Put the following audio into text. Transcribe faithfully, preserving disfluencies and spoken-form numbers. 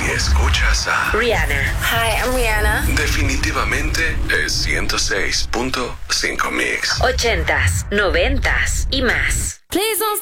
Si escuchas a Rihanna. Hi, I'm Rihanna. definitivamente es ciento seis punto cinco Mix. Ochentas, noventas y más. Please don't